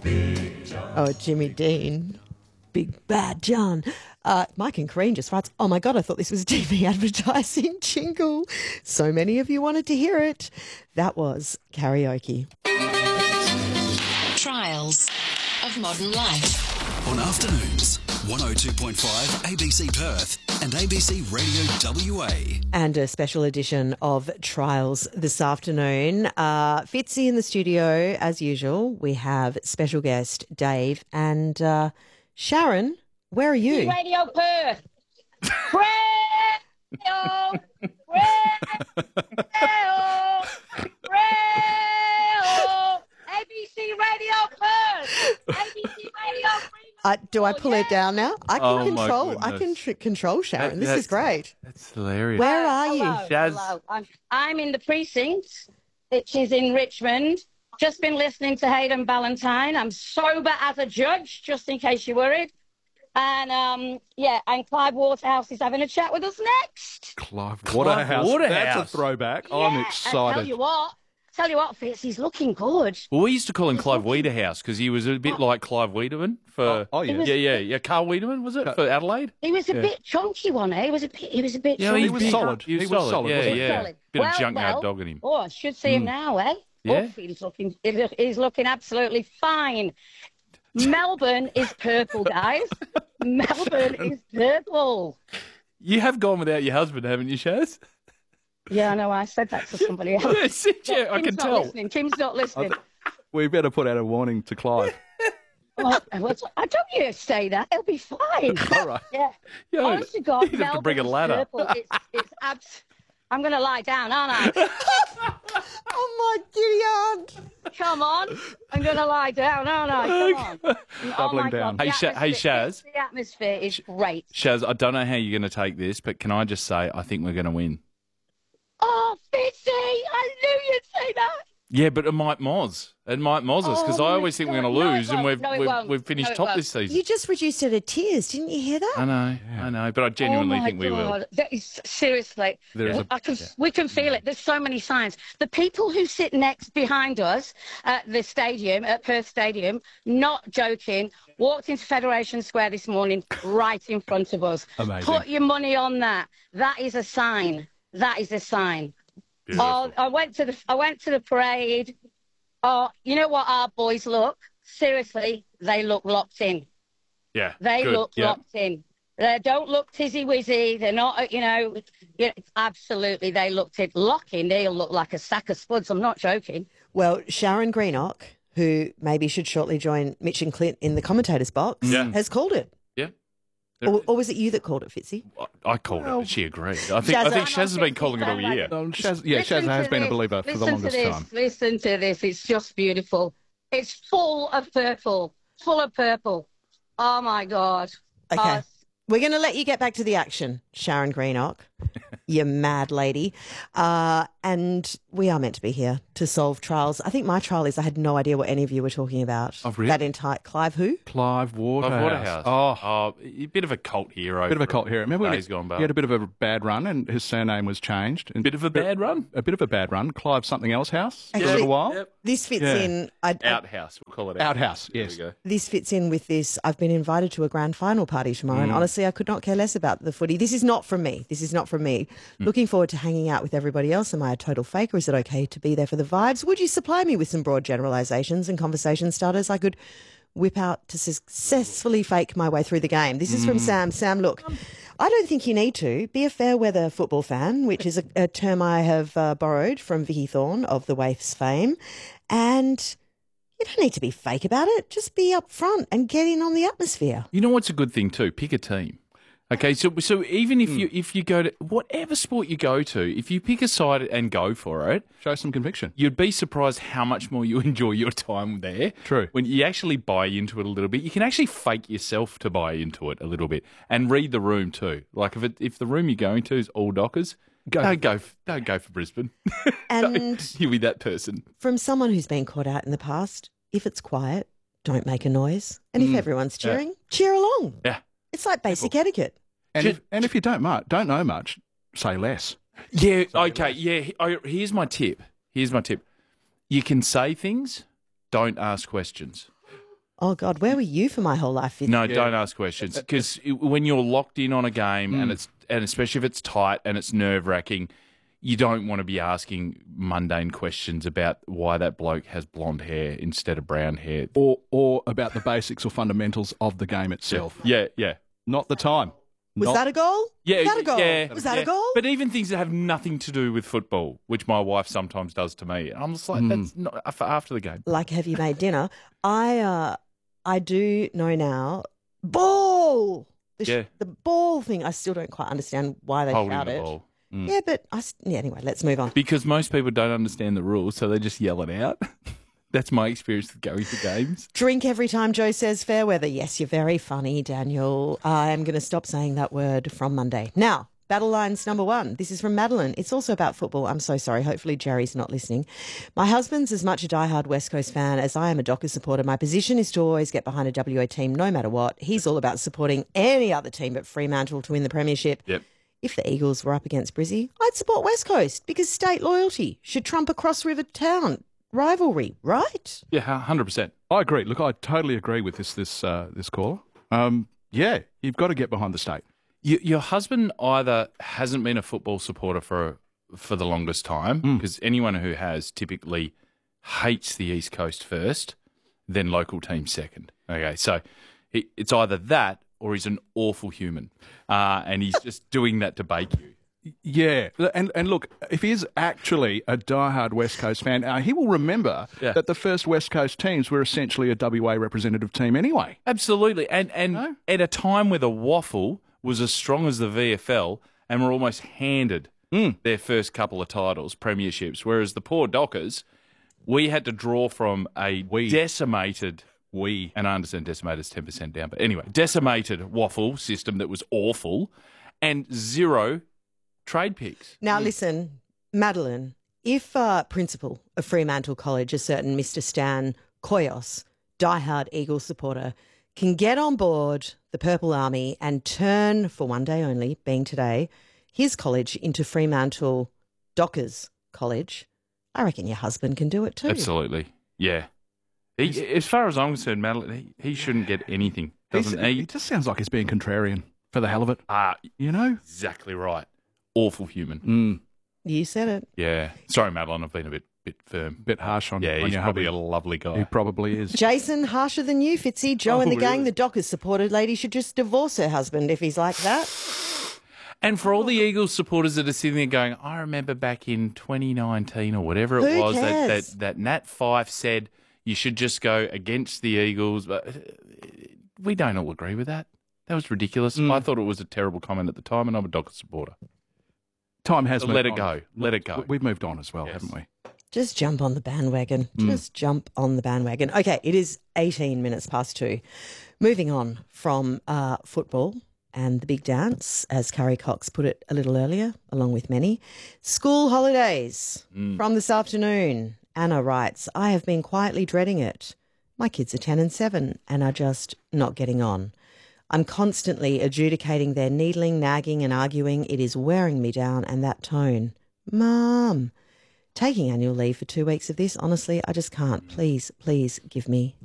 Oh, Jimmy Dean. Big Bad John. Mike and Crean just writes, oh my God, I thought this was a TV advertising jingle. So many of you wanted to hear it. That was karaoke. Trials of Modern Life. On afternoons, 102.5 ABC Perth and ABC Radio WA. And a special edition of Trials this afternoon. Fitzy in the studio, as usual. We have special guest Dave and Sharon. Where are you? Radio Perth. Radio. ABC Radio Perth. ABC Radio. Do I pull it down now? I can control. I goodness. can control Sharon. This is great. That's hilarious. Where are you? Shaz. Hello. I'm in the precinct, which is in Richmond. Just been listening to Hayden Ballantyne. I'm sober as a judge, just in case you're worried. And, and Clive Waterhouse is having a chat with us next. Clive Waterhouse. That's a throwback. I'm Yeah, excited. And tell you what, Fitz, he's looking good. Well, we used to call him Clive Weederhouse because he was a bit like Clive Wiedemann for. Oh, yeah. Yeah. Carl Wiedemann, was it, for Adelaide? He was a bit chunky, wasn't he? He was a bit Yeah, chunky. he was solid. He was He was solid. solid, Yeah, wasn't he? yeah. Solid. Bit of junkyard dog in him. Oh, I should see him now, eh? Yeah. Oh, he's looking absolutely fine. Melbourne is purple, guys. Melbourne is purple. You have gone without your husband, haven't you, Shaz? Yeah, I know. I said that to somebody else. Yeah, I can Kim's not tell. listening. Kim's not listening. We better put out a warning to Clive. Oh, I don't you say that. He'll be fine. All right. Yeah. Yeah, Honest to God, you'd have to bring a Melbourne is ladder. purple. I'm going to lie down, aren't I? Oh, my giddy aunt. Come on. I'm going to lie down, aren't I? Come on. Doubling down. God. Hey, Shaz. The atmosphere is great. Shaz, I don't know how you're going to take this, but can I just say I think we're going to win. Oh, Fitzy, I knew you'd say that. Yeah, but it might Moz. It might Moz us because I always think we're going to No, it lose, and won't. we've finished No, it top won't. this season. You just reduced it to tears. Didn't you hear that? I know, but I genuinely think we will. That is, seriously, There is we can feel it. There's so many signs. The people who sit next behind us at the stadium, at Perth Stadium, not joking, walked into Federation Square this morning right in front of us. Amazing. Put your money on that. That is a sign. That is a sign. Oh, I went to the parade. Oh, you know what our boys look? Seriously, they look locked in. Yeah, They good. look Yeah. locked in. They don't look tizzy-wizzy. They're not, absolutely, they looked in. Locking, they'll look like a sack of spuds. I'm not joking. Well, Sharon Greenock, who maybe should shortly join Mitch and Clint in the commentators box, Yeah. has called it. Yeah. Or was it you that called it, Fitzy? I called it, but she agreed. I Shaz, think Shaz has been calling it all year. Shaz has been a believer for the longest time. Listen to this. It's just beautiful. It's full of purple. Full of purple. Oh, my God. Okay. We're going to let you get back to the action, Sharon Greenock, you mad lady. And we are meant to be here to solve trials. I think my trial is I had no idea what any of you were talking about. Oh, really? That entire Clive who? Clive Waterhouse. Waterhouse. Oh, A bit of a cult hero. bit of a cult hero. Remember when days gone by. he had a bit of a bad run and his surname was changed? Bit of a bad run? A bit of a bad run. Clive something else house for a Actually- little while. Yep. This fits Yeah. in. Outhouse, we'll call it Outhouse, There yes. we go. This fits in with this. I've been invited to a grand final party tomorrow, and honestly, I could not care less about the footy. This is not from me. Looking forward to hanging out with everybody else. Am I a total fake, or is it okay to be there for the vibes? Would you supply me with some broad generalisations and conversation starters I could whip out to successfully fake my way through the game? This is from Sam. Sam, look, I don't think you need to be a fair weather football fan, which is a term I have borrowed from Vicky Thorne of the Waifs fame. And you don't need to be fake about it. Just be up front and get in on the atmosphere. You know what's a good thing too? Pick a team. Okay, so even if you go to whatever sport you go to, if you pick a side and go for it, Show some conviction. you'd be surprised how much more you enjoy your time there. True. When you actually buy into it a little bit, you can actually fake yourself to buy into it a little bit and read the room too. Like if the room you're going to is all Dockers, don't go for Brisbane. And You'll be that person. from someone who's been caught out in the past, if it's quiet, don't make a noise. And if everyone's cheering, cheer along. Yeah. It's like basic etiquette. And if you don't know much, say less. Yeah. Okay. Yeah. Here's my tip. You can say things. Don't ask questions. Oh, God, where were you for my whole life? No, don't ask questions because when you're locked in on a game and especially if it's tight and it's nerve-wracking, you don't want to be asking mundane questions about why that bloke has blonde hair instead of brown hair. Or about the basics or fundamentals of the game itself. Yeah. Not the time. Was that a goal? Yeah, Was that a goal? yeah, Was that a yeah. goal? But even things that have nothing to do with football, which my wife sometimes does to me, I'm just like, that's not for after the game. Like, have you made dinner? I do know now. Ball! The ball thing, I still don't quite understand why they Holding shout the it. ball. Yeah, but anyway, let's move on. Because most people don't understand the rules, so they just yell it out. That's my experience with going to games. Drink every time Joe says fair weather. Yes, you're very funny, Daniel. I am going to stop saying that word from Monday. Now, Battle Lines number 1. This is from Madeline. It's also about football. I'm so sorry. Hopefully Jerry's not listening. My husband's as much a diehard West Coast fan as I am a Dockers supporter. My position is to always get behind a WA team no matter what. He's all about supporting any other team but Fremantle to win the premiership. Yep. If the Eagles were up against Brizzy, I'd support West Coast because state loyalty should trump a cross-river town rivalry, right? Yeah, 100%. I agree. Look, I totally agree with this caller. Yeah, you've got to get behind the state. Your husband either hasn't been a football supporter for the longest time, because anyone who has typically hates the East Coast first, then local team second. Okay, so it's either that or he's an awful human, and he's just doing that to bake you. Yeah, and look, if he is actually a diehard West Coast fan, he will remember that the first West Coast teams were essentially a WA representative team anyway. Absolutely, and at a time where the Waffle was as strong as the VFL and were almost handed their first couple of titles, premierships, whereas the poor Dockers, we had to draw from a decimated... and I understand decimated's 10% down, but anyway, decimated Waffle system that was awful and zero trade picks. Now, listen, Madeline, if principal of Fremantle College, a certain Mr. Stan Koyos, diehard Eagles supporter, can get on board the Purple Army and turn, for one day only, being today, his college into Fremantle Dockers College, I reckon your husband can do it too. Absolutely, yeah. As far as I'm concerned, Madeline, he shouldn't get anything, doesn't he? He just sounds like he's being contrarian for the hell of it. You know? Exactly right. Awful human. You said it. Yeah. Sorry, Madeline, I've been a bit firm. Bit harsh on Yeah, he's your probably hubby. a lovely guy. He probably is. Jason, harsher than you, Fitzy. Joe and the gang, the Dockers supported lady, should just divorce her husband if he's like that. And for all the Eagles supporters that are sitting there going, I remember back in 2019 or whatever it Who was cares? that Nat Fyfe said you should just go against the Eagles. But we don't all agree with that. That was ridiculous. I thought it was a terrible comment at the time, and I'm a Dockers supporter. Time has So moved let it on. go. Let it go. We've moved on as well, Yes. haven't we? Just jump on the bandwagon. Just jump on the bandwagon. Okay, it is 18 minutes past 2. Moving on from football and the big dance, as Carrie Cox put it a little earlier, along with many. School holidays from this afternoon. Anna writes, I have been quietly dreading it. My kids are 10 and 7 and are just not getting on. I'm constantly adjudicating their needling, nagging and arguing. It is wearing me down, and that tone. Mum, taking annual leave for 2 weeks of this, honestly, I just can't. Please give me